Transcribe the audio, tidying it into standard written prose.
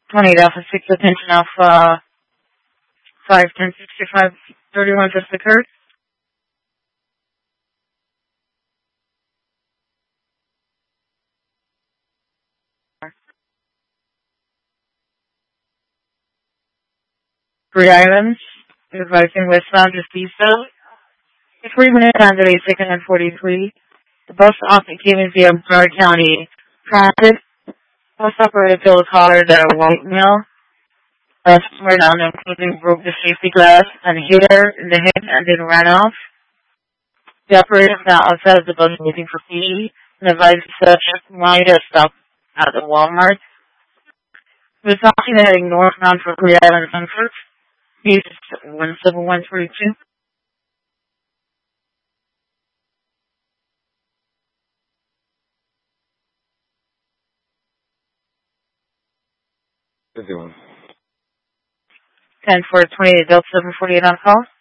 28 Alpha 6 attention Alpha 5106531 just occurred. Three Islands, advising westbound is diesel. 3 minutes on the 2nd and 43. The bus often came in via Broward County Transit. Bus operator told the caller that a white male, somewhere down there, including broke the safety glass and hit her in the head and then ran off. The operator is now outside of the bus waiting for PD and advised the subject might have stopped at the Walmart. He was talking heading northbound for Three Islands Comfort. He's 17132. Good doing. 10-4-28 Delta 748 on call.